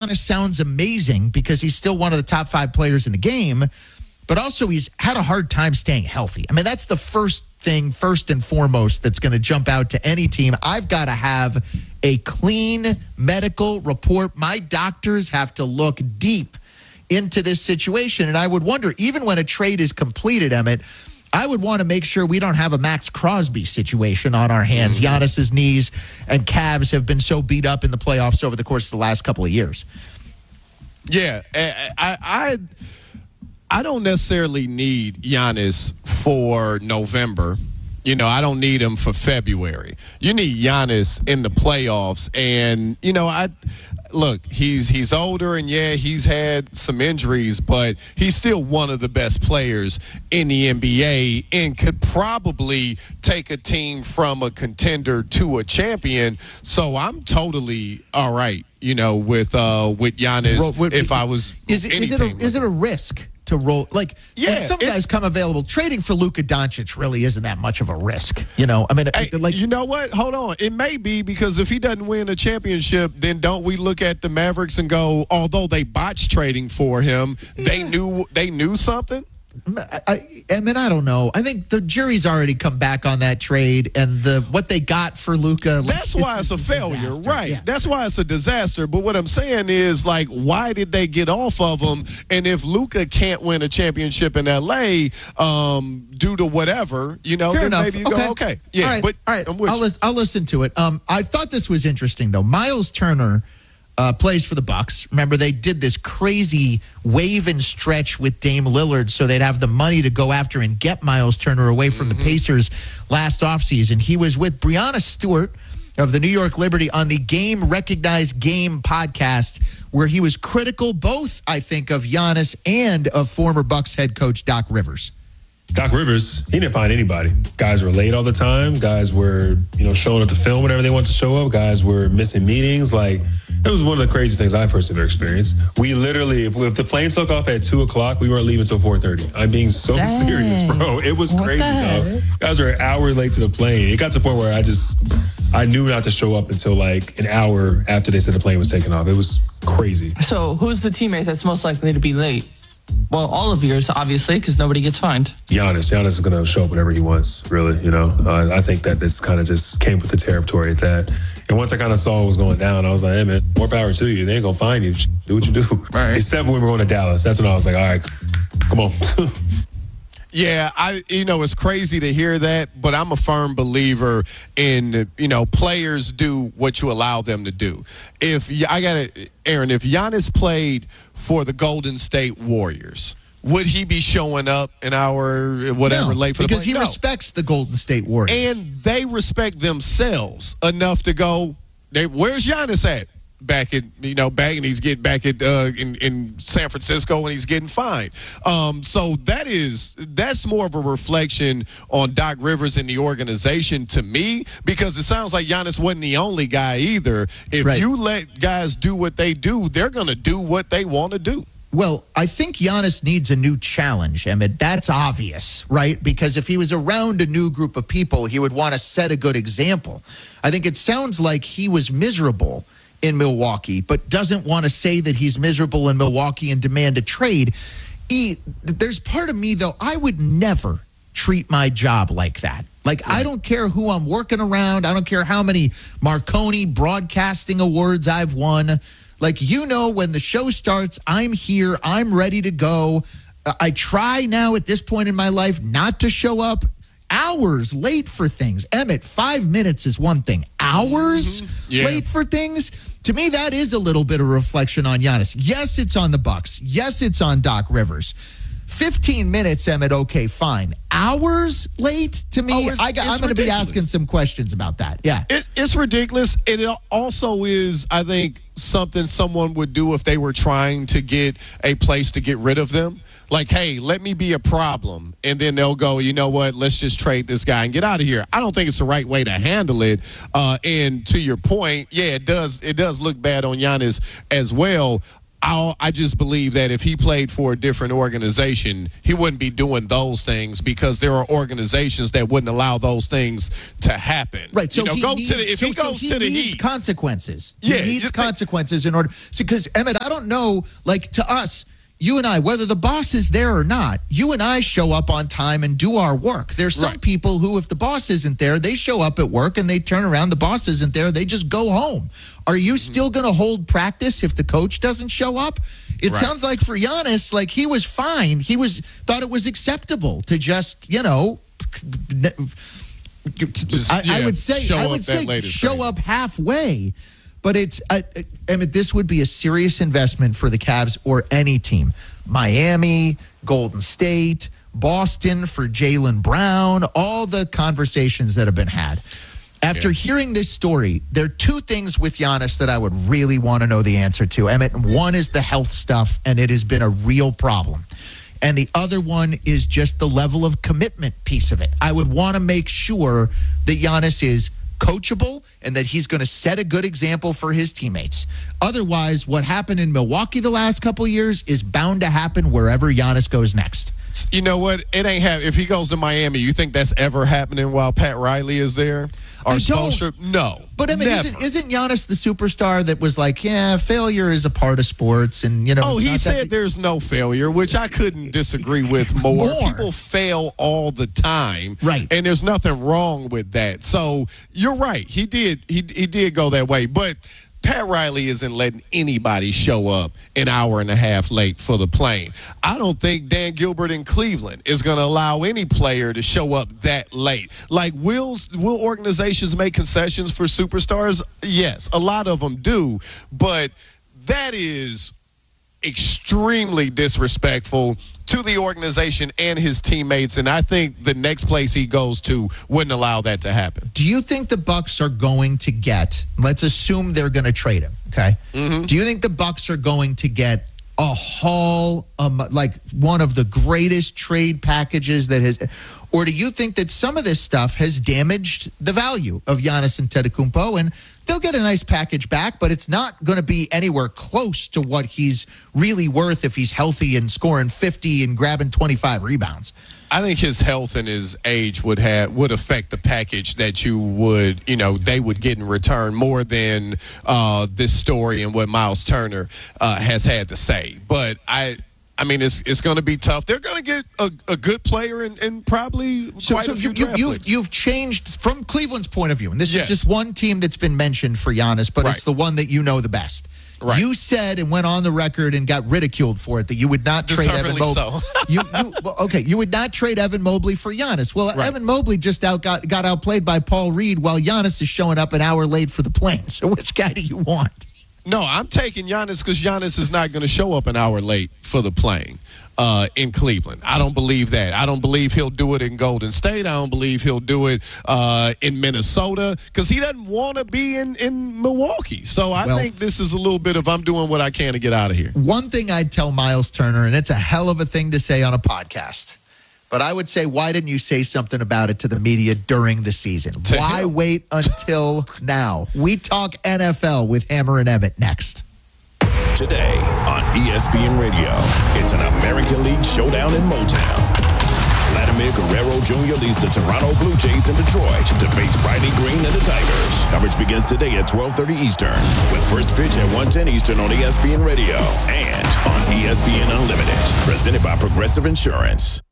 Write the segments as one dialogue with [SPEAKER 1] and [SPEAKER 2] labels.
[SPEAKER 1] Giannis sounds amazing because he's still one of the top 5 players in the game, but also he's had a hard time staying healthy. I mean, that's the first and foremost, that's going to jump out to any team. I've got to have a clean medical report. My doctors have to look deep into this situation. And I would wonder, even when a trade is completed, Emmett, I would want to make sure we don't have a Max Crosby situation on our hands. Giannis's knees and calves have been so beat up in the playoffs over the course of the last couple of years.
[SPEAKER 2] Yeah, I don't necessarily need Giannis for November. You know, I don't need him for February. You need Giannis in the playoffs. And, you know, look, he's older, and, yeah, he's had some injuries, but he's still one of the best players in the NBA and could probably take a team from a contender to a champion. So I'm totally all right, you know, with Giannis if I was
[SPEAKER 1] Is it a risk to roll? Like, when some guys come available, trading for Luka Doncic really isn't that much of a risk. You know, I mean, like,
[SPEAKER 2] you know what? Hold on. It may be, because if he doesn't win a championship, then don't we look at the Mavericks and go, although they botched trading for him, they knew something?
[SPEAKER 1] I mean, I don't know. I think the jury's already come back on that trade, and what they got for Luka.
[SPEAKER 2] That's why it's a failure,
[SPEAKER 1] disaster.
[SPEAKER 2] right? Yeah. That's why it's a disaster. But what I'm saying is, like, why did they get off of him? And if Luka can't win a championship in LA due to whatever, you know,
[SPEAKER 1] fair
[SPEAKER 2] then
[SPEAKER 1] enough.
[SPEAKER 2] maybe you go, okay, yeah.
[SPEAKER 1] All right.
[SPEAKER 2] But
[SPEAKER 1] all right,
[SPEAKER 2] I'm with you.
[SPEAKER 1] I'll listen to it. I thought this was interesting, though. Miles Turner plays for the Bucks. Remember, they did this crazy wave and stretch with Dame Lillard so they'd have the money to go after and get Miles Turner away from the Pacers last offseason. He was with Breanna Stewart of the New York Liberty on the Game Recognized Game podcast, where he was critical both, I think, of Giannis and of former Bucks head coach Doc Rivers.
[SPEAKER 3] Doc Rivers, he didn't find anybody. Guys were late all the time. Guys were, showing up to film whenever they wanted to show up. Guys were missing meetings. Like, it was one of the craziest things I personally ever experienced. We literally, if the plane took off at 2 o'clock, we weren't leaving until 4:30. I'm being so serious, bro. It was crazy, dog. Guys were an hour late to the plane. It got to the point where I knew not to show up until like an hour after they said the plane was taking off. It was crazy.
[SPEAKER 4] So who's the teammate that's most likely to be late? Well, all of yours, obviously, because nobody gets fined.
[SPEAKER 3] Giannis is going to show up whenever he wants, really, I think that this kind of just came with the territory at that. And once I kind of saw what was going down, I was like, hey, man, more power to you. They ain't going to find you. Do what you do.
[SPEAKER 2] Right.
[SPEAKER 3] Except when we were going to Dallas. That's when I was like, all right, come on.
[SPEAKER 2] Yeah, it's crazy to hear that, but I'm a firm believer in, players do what you allow them to do. Aaron, if Giannis played for the Golden State Warriors, would he be showing up an hour, late for the play?
[SPEAKER 1] Because he respects the Golden State Warriors.
[SPEAKER 2] And they respect themselves enough to go, where's Giannis at? Back and he's getting back at in San Francisco, and he's getting fined. So that's more of a reflection on Doc Rivers and the organization to me, because it sounds like Giannis wasn't the only guy either. If you let guys do what they do, they're going to do what they want to do.
[SPEAKER 1] Well, I think Giannis needs a new challenge, Emmett. That's obvious, right? Because if he was around a new group of people, he would want to set a good example. I think it sounds like he was miserable in Milwaukee, but doesn't want to say that he's miserable in Milwaukee and demand a trade. There's part of me, though, I would never treat my job like that. Like, I don't care who I'm working around. I don't care how many Marconi broadcasting awards I've won. Like, when the show starts, I'm here. I'm ready to go. I try now at this point in my life not to show up hours late for things. Emmett, 5 minutes is one thing. Hours late for things? To me, that is a little bit of a reflection on Giannis. Yes, it's on the Bucks. Yes, it's on Doc Rivers. 15 minutes, Emmett, okay, fine. Hours late? To me, I'm going to be asking some questions about that. Yeah.
[SPEAKER 2] It's ridiculous. It also is, I think, something someone would do if they were trying to get a place to get rid of them. Like, hey, let me be a problem. And then they'll go, you know what, let's just trade this guy and get out of here. I don't think it's the right way to handle it. And to your point, yeah, it does look bad on Giannis as well. I just believe that if he played for a different organization, he wouldn't be doing those things because there are organizations that wouldn't allow those things to happen.
[SPEAKER 1] Right. So
[SPEAKER 2] he
[SPEAKER 1] needs consequences.
[SPEAKER 2] Yeah,
[SPEAKER 1] he needs consequences in order. Because, Emmett, I don't know, like to us, you and I, whether the boss is there or not, you and I show up on time and do our work. There's some people who, if the boss isn't there, they show up at work and they turn around. The boss isn't there. They just go home. Are you still going to hold practice if the coach doesn't show up? It sounds like for Giannis, like he was fine. He thought it was acceptable to just, I would say show up halfway. But this would be a serious investment for the Cavs or any team. Miami, Golden State, Boston for Jaylen Brown, all the conversations that have been had. After hearing this story, there are two things with Giannis that I would really want to know the answer to, Emmett. One is the health stuff, and it has been a real problem. And the other one is just the level of commitment piece of it. I would want to make sure that Giannis is coachable and that he's going to set a good example for his teammates. Otherwise, what happened in Milwaukee the last couple of years is bound to happen wherever Giannis goes next.
[SPEAKER 2] You know what? It ain't happen. If he goes to Miami, you think that's ever happening while Pat Riley is there? Or Spoelstra? No.
[SPEAKER 1] But I mean, isn't Giannis the superstar that was like, failure is a part of sports, and
[SPEAKER 2] he said there's no failure, which I couldn't disagree with more. People fail all the time,
[SPEAKER 1] right?
[SPEAKER 2] And there's nothing wrong with that. So you're right. He did go that way, but Pat Riley isn't letting anybody show up an hour and a half late for the plane. I don't think Dan Gilbert in Cleveland is going to allow any player to show up that late. Like, will organizations make concessions for superstars? Yes, a lot of them do, but that is extremely disrespectful to the organization and his teammates, and I think the next place he goes to wouldn't allow that to happen.
[SPEAKER 1] Do you think the Bucks are going to get, let's assume they're going to trade him, okay? Mm-hmm. Do you think the Bucks are going to get a haul, like one of the greatest trade packages that has, or do you think that some of this stuff has damaged the value of Giannis Antetokounmpo, and they'll get a nice package back, but it's not going to be anywhere close to what he's really worth if he's healthy and scoring 50 and grabbing 25 rebounds?
[SPEAKER 2] I think his health and his age would affect the package that they would get in return more than this story and what Miles Turner has had to say. But I mean, it's going to be tough. They're going to get a good player and probably quite a few draft picks.
[SPEAKER 1] You've changed from Cleveland's point of view, and this is just one team that's been mentioned for Giannis, but it's the one that you know the best. Right. You said and went on the record and got ridiculed for it that you would not trade Evan Mobley.
[SPEAKER 2] So.
[SPEAKER 1] You would not trade Evan Mobley for Giannis. Well, Evan Mobley just got outplayed by Paul Reed while Giannis is showing up an hour late for the plane. So which guy do you want?
[SPEAKER 2] No, I'm taking Giannis because Giannis is not going to show up an hour late for the plane in Cleveland. I don't believe that. I don't believe he'll do it in Golden State. I don't believe he'll do it in Minnesota because he doesn't want to be in Milwaukee. So I think this is a little bit of I'm doing what I can to get out of here.
[SPEAKER 1] One thing I'd tell Miles Turner, and it's a hell of a thing to say on a podcast, but I would say, why didn't you say something about it to the media during the season? Why wait until now? We talk NFL with Hammer and Emmett next.
[SPEAKER 5] Today on ESPN Radio, it's an American League showdown in Motown. Vladimir Guerrero Jr. leads the Toronto Blue Jays in Detroit to face Riley Green and the Tigers. Coverage begins today at 12:30 Eastern with first pitch at 1:10 Eastern on ESPN Radio and on ESPN Unlimited. Presented by Progressive Insurance.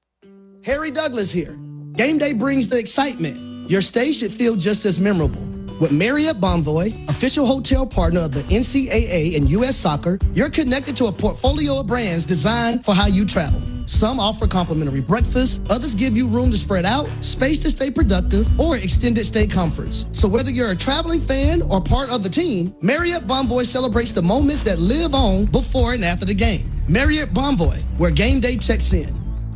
[SPEAKER 6] Harry Douglas here. Game day brings the excitement. Your stay should feel just as memorable. With Marriott Bonvoy, official hotel partner of the NCAA and U.S. Soccer, you're connected to a portfolio of brands designed for how you travel. Some offer complimentary breakfast, others give you room to spread out, space to stay productive, or extended stay comforts. So whether you're a traveling fan or part of the team, Marriott Bonvoy celebrates the moments that live on before and after the game. Marriott Bonvoy, where game day checks in.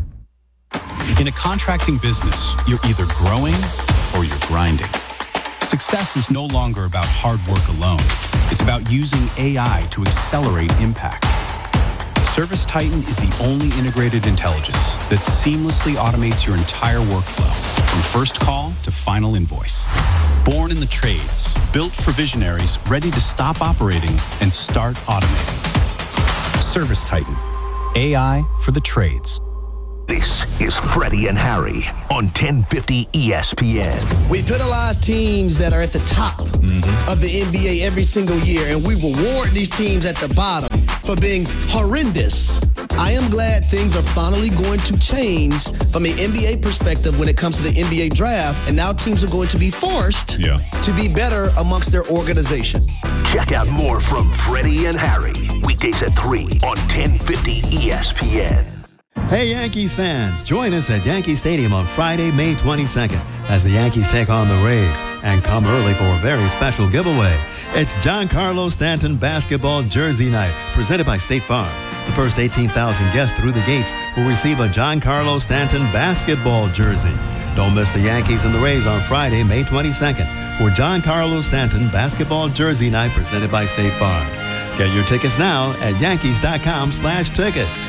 [SPEAKER 7] In a contracting business, you're either growing or you're grinding. Success is no longer about hard work alone. It's about using AI to accelerate impact. ServiceTitan is the only integrated intelligence that seamlessly automates your entire workflow, from first call to final invoice. Born in the trades, built for visionaries ready to stop operating and start automating. ServiceTitan. AI for the trades.
[SPEAKER 8] This is Freddie and Harry on 1050 ESPN.
[SPEAKER 6] We penalize teams that are at the top of the NBA every single year, and we reward these teams at the bottom for being horrendous. I am glad things are finally going to change from an NBA perspective when it comes to the NBA draft, and now teams are going to be forced to be better amongst their organization.
[SPEAKER 8] Check out more from Freddie and Harry, weekdays at 3 on 1050 ESPN.
[SPEAKER 9] Hey Yankees fans, join us at Yankee Stadium on Friday, May 22nd as the Yankees take on the Rays, and come early for a very special giveaway. It's Giancarlo Stanton basketball jersey night presented by State Farm. The first 18,000 guests through the gates will receive a Giancarlo Stanton basketball jersey. Don't miss the Yankees and the Rays on Friday, May 22nd for Giancarlo Stanton basketball jersey night presented by State Farm. Get your tickets now at yankees.com/tickets.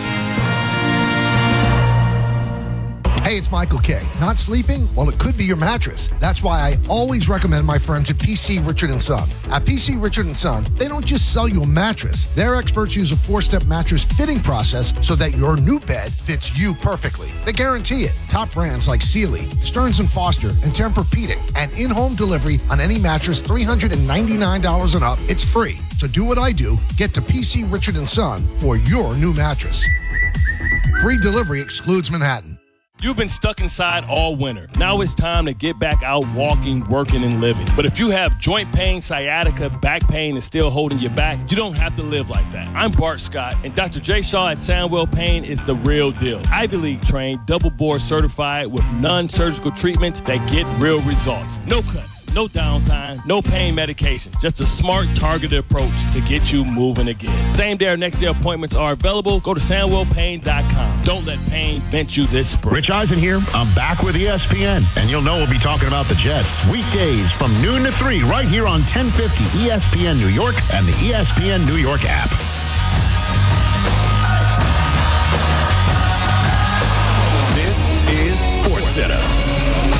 [SPEAKER 10] Hey, it's Michael K. Not sleeping? Well, it could be your mattress. That's why I always recommend my friends at PC Richard & Son. At PC Richard & Son, they don't just sell you a mattress. Their experts use a 4-step mattress fitting process so that your new bed fits you perfectly. They guarantee it. Top brands like Sealy, Stearns & Foster, and Tempur-Pedic, and in-home delivery on any mattress $399 and up. It's free. So do what I do. Get to PC Richard & Son for your new mattress. Free delivery excludes Manhattan.
[SPEAKER 11] You've been stuck inside all winter. Now it's time to get back out walking, working, and living. But if you have joint pain, sciatica, back pain, and still holding you back, you don't have to live like that. I'm Bart Scott, and Dr. J. Shaw at Sandwell Pain is the real deal. Ivy League trained, double board certified with non-surgical treatments that get real results. No cuts. No downtime, no pain medication. Just a smart, targeted approach to get you moving again. Same day or next day appointments are available. Go to SandwellPain.com. Don't let pain bent you this spring.
[SPEAKER 12] Rich Eisen here. I'm back with ESPN, and you'll know we'll be talking about the Jets. Weekdays from noon to 3 right here on 1050 ESPN New York and the ESPN New York app.
[SPEAKER 5] This is SportsCenter.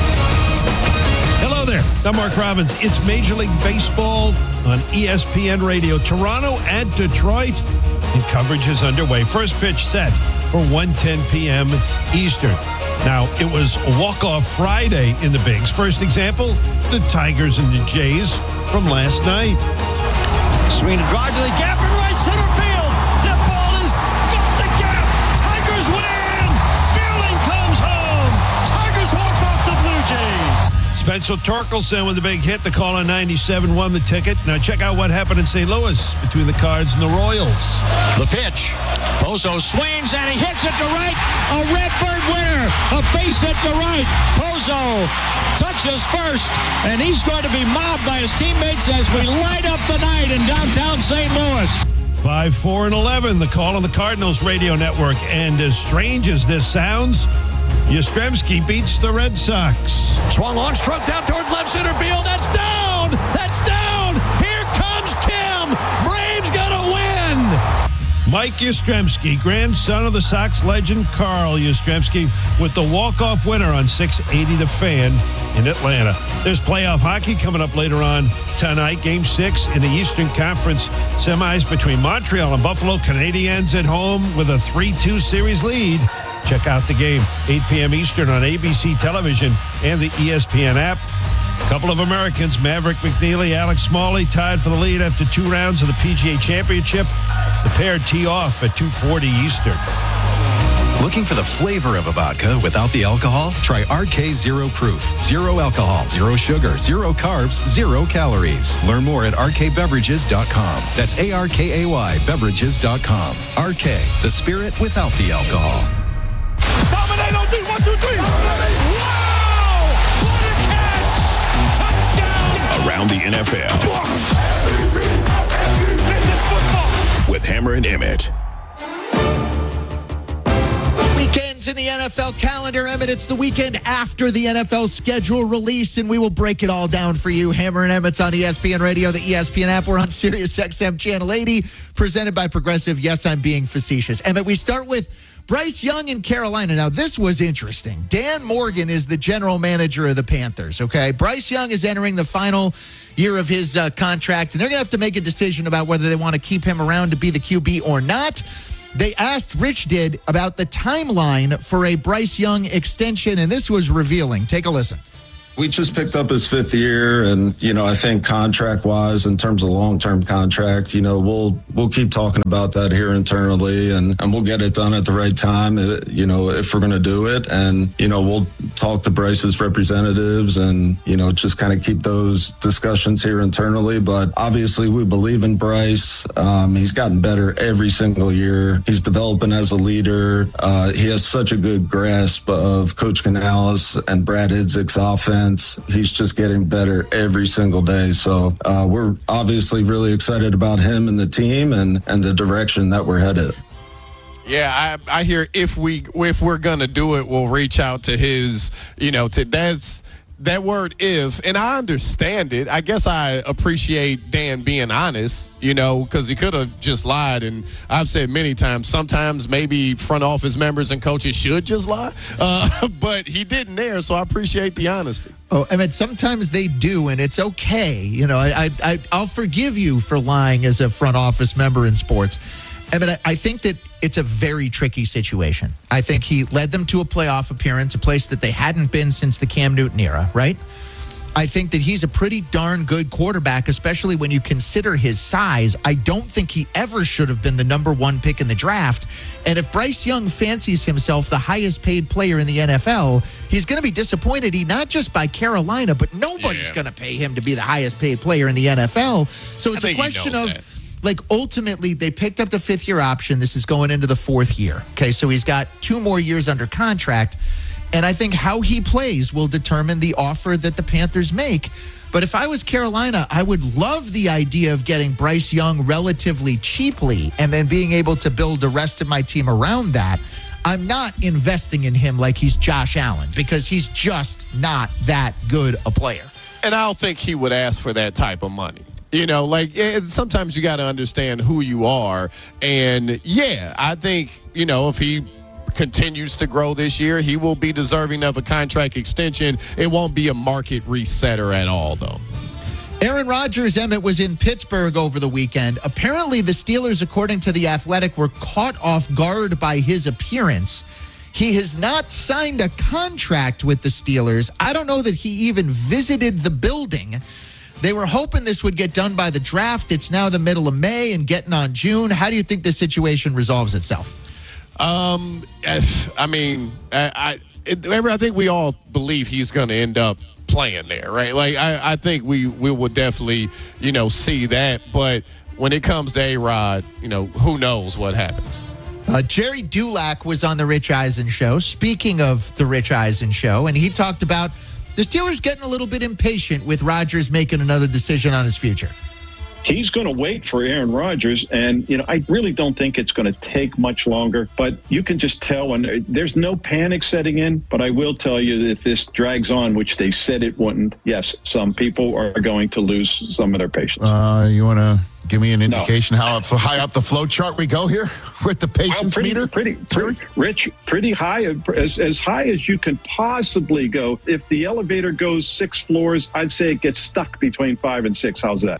[SPEAKER 13] Hello there. I'm Mark Robbins. It's Major League Baseball on ESPN Radio. Toronto at Detroit, and coverage is underway. First pitch set for 1:10 p.m. Eastern. Now, it was a walk-off Friday in the Bigs. First example, the Tigers and the Jays from last night.
[SPEAKER 14] Swing and drive to the gap in right center field. That ball is got the gap. Tigers win. Fielding comes home. Tigers walk off the Blue Jays.
[SPEAKER 13] Spencer Torkelson with a big hit. The call on 97 won the ticket. Now check out what happened in St. Louis between the Cards and the Royals.
[SPEAKER 14] The pitch. Pozo swings and he hits it to right. A Redbird winner. A base hit to right. Pozo touches first, and he's going to be mobbed by his teammates as we light up the night in downtown St. Louis.
[SPEAKER 13] 5, 4, and 11. The call on the Cardinals radio network. And as strange as this sounds, Yastrzemski beats the Red Sox.
[SPEAKER 14] Swung on, struck down towards left center field. That's down. That's down. Here comes Kim. Braves gonna win.
[SPEAKER 13] Mike Yastrzemski, grandson of the Sox legend Carl Yastrzemski, with the walk-off winner on 680 The Fan in Atlanta. There's playoff hockey coming up later on tonight. Game 6 in the Eastern Conference semis between Montreal and Buffalo. Canadiens at home with a 3-2 series lead. Check out the game, 8 p.m. Eastern on ABC television and the ESPN app. A couple of Americans, Maverick McNeely, Alex Smalley, tied for the lead after 2 rounds of the PGA Championship. The pair tee off at 2:40 Eastern.
[SPEAKER 15] Looking for the flavor of a vodka without the alcohol? Try RK Zero Proof. 0 alcohol, 0 sugar, 0 carbs, 0 calories. Learn more at rkbeverages.com. That's ARKAY beverages.com. RK, the spirit without the alcohol.
[SPEAKER 14] Dominate on 1, 2, 3. Wow! What a catch! Touchdown!
[SPEAKER 5] Around the NFL. with Hammer and Emmett.
[SPEAKER 1] Weekends in the NFL calendar, Emmett. It's the weekend after the NFL schedule release, and we will break it all down for you. Hammer and Emmett's on ESPN Radio, the ESPN app. We're on Sirius XM Channel 80, presented by Progressive. Yes, I'm being facetious. Emmett, we start with Bryce Young in Carolina. Now, this was interesting. Dan Morgan is the general manager of the Panthers, okay? Bryce Young is entering the final year of his contract, and they're going to have to make a decision about whether they want to keep him around to be the QB or not. They asked Rich did about the timeline for a Bryce Young extension, and this was revealing. Take a listen.
[SPEAKER 16] We just picked up his 5th year, and I think contract-wise, in terms of long-term contract, we'll keep talking about that here internally, and we'll get it done at the right time, if we're going to do it, and we'll talk to Bryce's representatives, and just kind of keep those discussions here internally. But obviously, we believe in Bryce. He's gotten better every single year. He's developing as a leader. He has such a good grasp of Coach Canales and Brad Idzik's offense. He's just getting better every single day. So we're obviously really excited about him and the team and the direction that we're headed.
[SPEAKER 2] Yeah, I hear if we're gonna do it, we'll reach out to his, that's that word if, and I understand it. I guess I appreciate Dan being honest, because he could have just lied. And I've said many times, sometimes maybe front office members and coaches should just lie, but he didn't there, so I appreciate the honesty.
[SPEAKER 1] Oh, I mean, sometimes they do, and it's okay. I'll forgive you for lying as a front office member in sports. I mean, I think that it's a very tricky situation. I think he led them to a playoff appearance, a place that they hadn't been since the Cam Newton era, right? I think that he's a pretty darn good quarterback, especially when you consider his size. I don't think he ever should have been the number 1 pick in the draft. And if Bryce Young fancies himself the highest paid player in the NFL, he's going to be disappointed, not just by Carolina, but nobody's going to pay him to be the highest paid player in the NFL. So it's a question of... that. Ultimately, they picked up the 5th-year option. This is going into the 4th year. Okay, so he's got 2 more years under contract. And I think how he plays will determine the offer that the Panthers make. But if I was Carolina, I would love the idea of getting Bryce Young relatively cheaply and then being able to build the rest of my team around that. I'm not investing in him like he's Josh Allen because he's just not that good a player.
[SPEAKER 2] And I don't think he would ask for that type of money. Sometimes you got to understand who you are. And, yeah, I think, if he continues to grow this year, he will be deserving of a contract extension. It won't be a market resetter at all, though.
[SPEAKER 1] Aaron Rodgers, Emmett, was in Pittsburgh over the weekend. Apparently, the Steelers, according to The Athletic, were caught off guard by his appearance. He has not signed a contract with the Steelers. I don't know that he even visited the building. They were hoping this would get done by the draft. It's now the middle of May and getting on June. How do you think this situation resolves itself?
[SPEAKER 2] I think we all believe he's going to end up playing there, right? I think we will definitely, see that. But when it comes to A-Rod, who knows what happens.
[SPEAKER 1] Jerry Dulac was on the Rich Eisen show. Speaking of the Rich Eisen show, and he talked about the Steelers getting a little bit impatient with Rodgers making another decision on his future.
[SPEAKER 17] He's going to wait for Aaron Rodgers, and I really don't think it's going to take much longer. But you can just tell when there's no panic setting in. But I will tell you that if this drags on, which they said it wouldn't, yes, some people are going to lose some of their patience.
[SPEAKER 18] You want to give me an indication how high up the flow chart we go here with the patience meter?
[SPEAKER 17] Rich, pretty high, as high as you can possibly go. If the elevator goes 6 floors, I'd say it gets stuck between 5 and 6. How's that?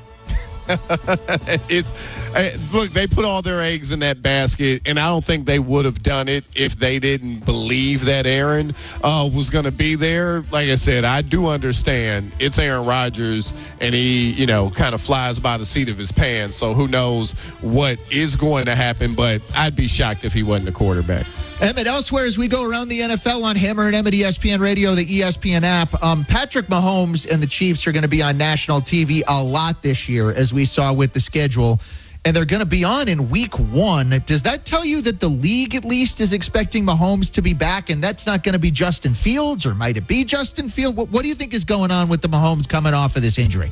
[SPEAKER 2] Look, they put all their eggs in that basket, and I don't think they would have done it if they didn't believe that Aaron was going to be there. Like I said, I do understand it's Aaron Rodgers, and he, kind of flies by the seat of his pants. So who knows what is going to happen? But I'd be shocked if he wasn't a quarterback.
[SPEAKER 1] Emmett, elsewhere as we go around the NFL on Hammer and Emmett ESPN Radio, the ESPN app, Patrick Mahomes and the Chiefs are going to be on national TV a lot this year, as we saw with the schedule, and they're going to be on in week 1. Does that tell you that the league at least is expecting Mahomes to be back, and that's not going to be Justin Fields, or might it be Justin Fields? What do you think is going on with the Mahomes coming off of this injury?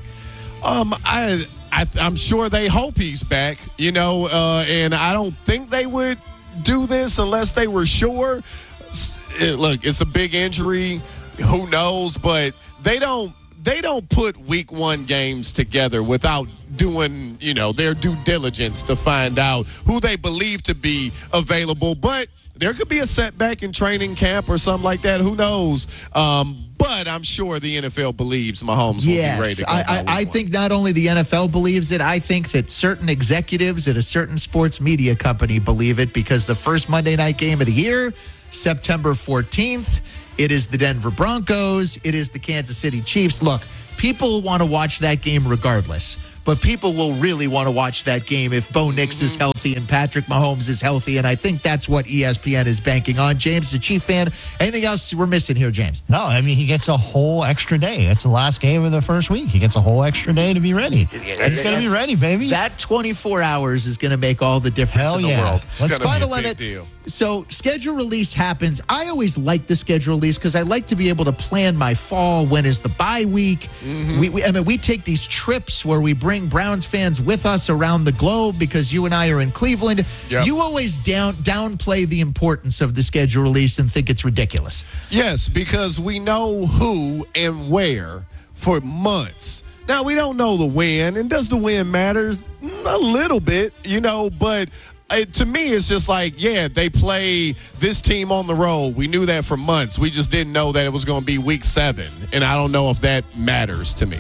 [SPEAKER 2] I'm sure they hope he's back, and I don't think they would do this unless they were sure. look, it's a big injury. Who knows? But they don't put week 1 games together without doing, their due diligence to find out who they believe to be available. But there could be a setback in training camp or something like that. Who knows? But I'm sure the NFL believes Mahomes will be ready to go.
[SPEAKER 1] I think not only the NFL believes it, I think that certain executives at a certain sports media company believe it, because the first Monday night game of the year, September 14th, it is the Denver Broncos. It is the Kansas City Chiefs. Look, people want to watch that game regardless, but people will really want to watch that game if Bo Nix is healthy and Patrick Mahomes is healthy, and I think that's what ESPN is banking on. James, the Chief fan, anything else we're missing here, James?
[SPEAKER 19] No, I mean, he gets a whole extra day. It's the last game of the first week. He gets a whole extra day to be ready. He's going to be ready, baby.
[SPEAKER 1] That 24 hours is going to make all the difference in the world.
[SPEAKER 2] Let's find a limit.
[SPEAKER 1] So schedule release happens. I always like the schedule release because I like to be able to plan my fall. When is the bye week? We take these trips where we bring Browns fans with us around the globe because you and I are in Cleveland.
[SPEAKER 2] Yep.
[SPEAKER 1] You always downplay the importance of the schedule release and think it's ridiculous.
[SPEAKER 2] Yes, because we know who and where for months. Now, we don't know the when, and does the when matter? A little bit, but to me, it's just like, they play this team on the road. We knew that for months. We just didn't know that it was going to be week 7, and I don't know if that matters to me.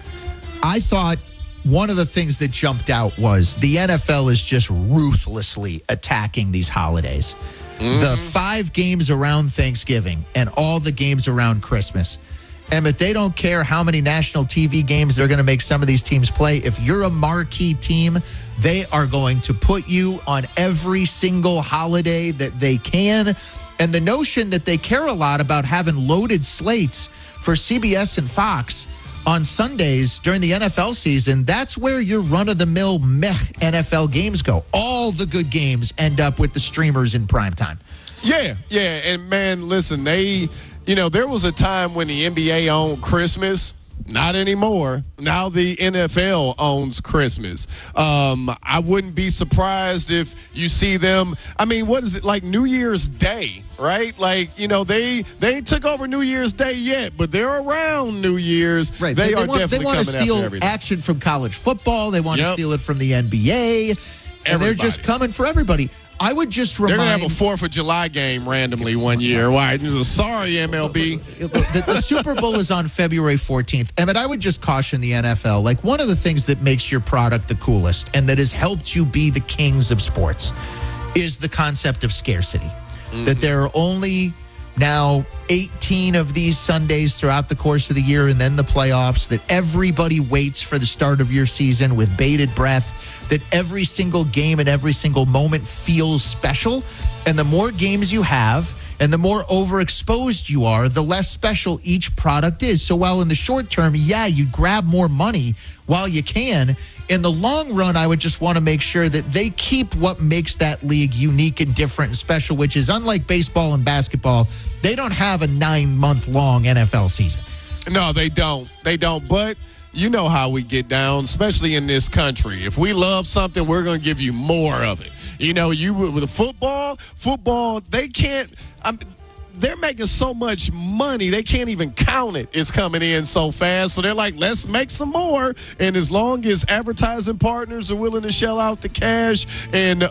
[SPEAKER 1] I thought one of the things that jumped out was the NFL is just ruthlessly attacking these holidays. The 5 games around Thanksgiving and all the games around Christmas. Emmett, they don't care how many national TV games they're going to make some of these teams play. If you're a marquee team, they are going to put you on every single holiday that they can. And the notion that they care a lot about having loaded slates for CBS and Fox on Sundays during the NFL season, that's where your run-of-the-mill meh NFL games go. All the good games end up with the streamers in primetime.
[SPEAKER 2] Yeah. And, man, listen, there was a time when the NBA owned Christmas. Not anymore. Now the NFL owns Christmas. I wouldn't be surprised if you see them. I mean, what is it, like New Year's Day, right? Like, they ain't took over New Year's Day yet, but they're around New Year's.
[SPEAKER 1] Right.
[SPEAKER 2] They are definitely
[SPEAKER 1] They want to steal action from college football. They want to steal it from the NBA. And they're just coming for everybody. I would just remind...
[SPEAKER 2] They're going to have a 4th of July game randomly one year. Why? Sorry, MLB.
[SPEAKER 1] The Super Bowl is on February 14th. Emmett, I would just caution the NFL. Like, one of the things that makes your product the coolest and that has helped you be the kings of sports is the concept of scarcity. That there are only now 18 of these Sundays throughout the course of the year and then the playoffs, that everybody waits for the start of your season with bated breath, that every single game and every single moment feels special. And the more games you have and the more overexposed you are, the less special each product is. So while in the short term, you grab more money while you can, in the long run, I would just want to make sure that they keep what makes that league unique and different and special, which is unlike baseball and basketball, they don't have a 9-month-long NFL season.
[SPEAKER 2] No, they don't. But you know how we get down, especially in this country. If we love something, we're going to give you more of it. You with the football, they can't. They're making so much money, they can't even count it. It's coming in so fast. So they're like, let's make some more. And as long as advertising partners are willing to shell out the cash and,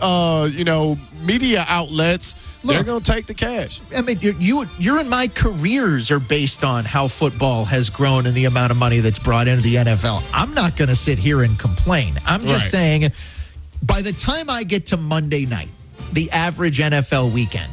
[SPEAKER 2] media outlets, they're going to take the cash.
[SPEAKER 1] I mean, your and my careers are based on how football has grown and the amount of money that's brought into the NFL. I'm not going to sit here and complain. I'm just saying, by the time I get to Monday night, the average NFL weekend,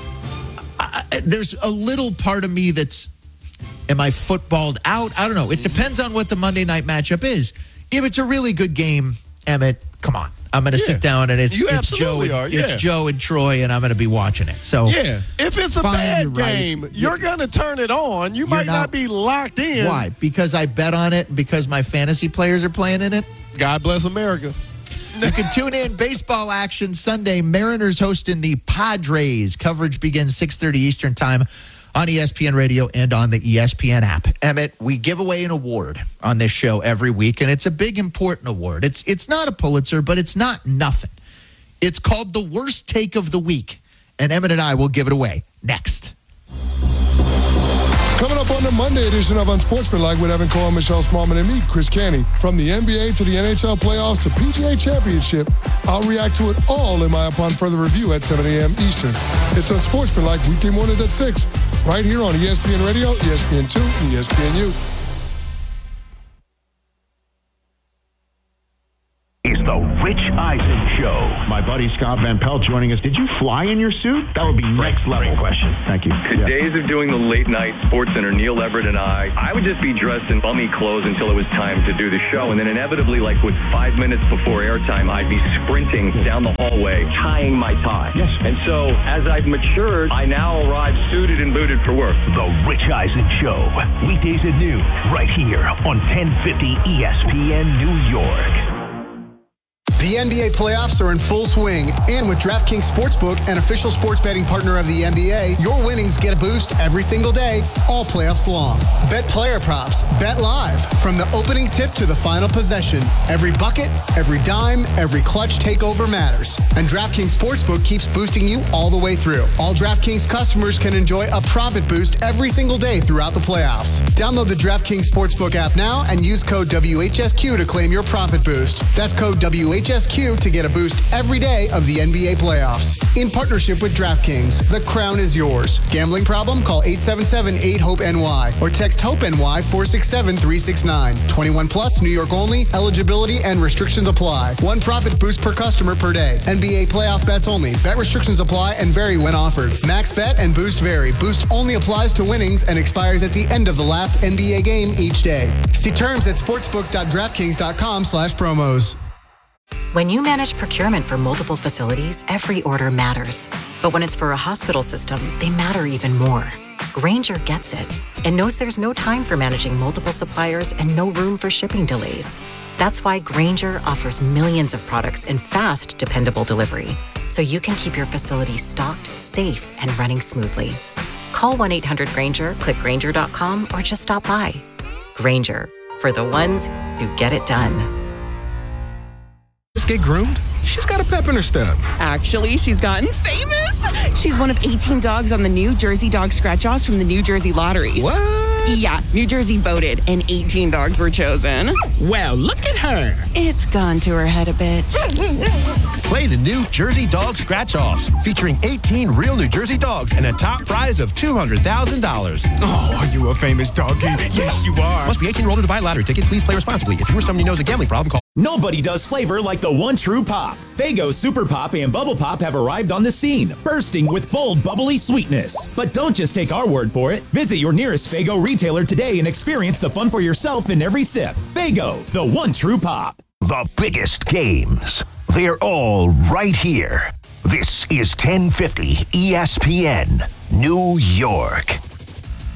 [SPEAKER 1] there's a little part of me that's, am I footballed out? I don't know. It depends on what the Monday night matchup is. If it's a really good game, Emmett, come on. I'm going to sit down and it's Joe and Troy, and I'm going to be watching it. So
[SPEAKER 2] if it's a bad game, you're going to turn it on. You might not be locked in.
[SPEAKER 1] Why? Because I bet on it, and because my fantasy players are playing in it?
[SPEAKER 2] God bless America.
[SPEAKER 1] You can tune in baseball action Sunday. Mariners hosting the Padres. Coverage begins 6:30 Eastern time on ESPN Radio and on the ESPN app. Emmett, we give away an award on this show every week, and it's a big, important award. It's not a Pulitzer, but it's not nothing. It's called the Worst Take of the Week, and Emmett and I will give it away next.
[SPEAKER 20] Coming up on the Monday edition of Unsportsmanlike with Evan Cohen, Michelle Smallman, and me, Chris Canty. From the NBA to the NHL playoffs to PGA Championship, I'll react to it all in my Upon Further Review at 7 a.m. Eastern. It's Unsportsmanlike weekday mornings at 6, right here on ESPN Radio, ESPN2, and ESPNU.
[SPEAKER 8] It's the Rich Eisen Show.
[SPEAKER 12] My buddy Scott Van Pelt joining us. Did you fly in your suit? That would be next level.
[SPEAKER 21] Great question.
[SPEAKER 12] Thank you.
[SPEAKER 21] The days of doing the late night Sports Center, Neil Everett and I would just be dressed in bummy clothes until it was time to do the show. And then inevitably, like with 5 minutes before airtime, I'd be sprinting down the hallway, tying my tie.
[SPEAKER 12] Yes.
[SPEAKER 21] And so as I've matured, I now arrive suited and booted for work.
[SPEAKER 8] The Rich Eisen Show. Weekdays at noon, right here on 1050 ESPN New York.
[SPEAKER 22] The NBA playoffs are in full swing, and with DraftKings Sportsbook, an official sports betting partner of the NBA, your winnings get a boost every single day, all playoffs long. Bet player props, bet live, from the opening tip to the final possession. Every bucket, every dime, every clutch takeover matters. And DraftKings Sportsbook keeps boosting you all the way through. All DraftKings customers can enjoy a profit boost every single day throughout the playoffs. Download the DraftKings Sportsbook app now and use code WHSQ to claim your profit boost. That's code WHSQ to get a boost every day of the NBA playoffs. In partnership with DraftKings, the crown is yours. Gambling problem? Call 877-8-HOPE-NY or text HOPE-NY 467-369. 21 plus, New York only. Eligibility and restrictions apply. One profit boost per customer per day. NBA playoff bets only. Bet restrictions apply and vary when offered. Max bet and boost vary. Boost only applies to winnings and expires at the end of the last NBA game each day. See terms at sportsbook.draftkings.com/promos.
[SPEAKER 23] When you manage procurement for multiple facilities, every order matters. But when it's for a hospital system, they matter even more. Grainger gets it and knows there's no time for managing multiple suppliers and no room for shipping delays. That's why Grainger offers millions of products in fast, dependable delivery, so you can keep your facility stocked, safe, and running smoothly. Call 1-800-GRAINGER, click Grainger.com, or just stop by. Grainger, for the ones who get it done.
[SPEAKER 24] Get groomed? She's got a pep in her step.
[SPEAKER 25] Actually, she's gotten famous. She's one of 18 dogs on the New Jersey Dog Scratch-Offs from the New Jersey Lottery.
[SPEAKER 24] What?
[SPEAKER 25] Yeah, New Jersey voted, and 18 dogs were chosen.
[SPEAKER 24] Well, look at her.
[SPEAKER 25] It's gone to her head a bit.
[SPEAKER 26] Play the New Jersey Dog Scratch-Offs, featuring 18 real New Jersey dogs and a top prize of $200,000.
[SPEAKER 24] Oh, are you a famous doggy? Yes, you are.
[SPEAKER 26] Must be 18 or older to buy a lottery ticket. Please play responsibly. If you or someone you know has a gambling problem, call.
[SPEAKER 27] Nobody does flavor like the one true pop. Faygo Super Pop and Bubble Pop have arrived on the scene, bursting with bold, bubbly sweetness. But don't just take our word for it. Visit your nearest Faygo retailer today and experience the fun for yourself in every sip. Faygo, the one true pop.
[SPEAKER 8] The biggest games. They're all right here. This is 1050 ESPN New York.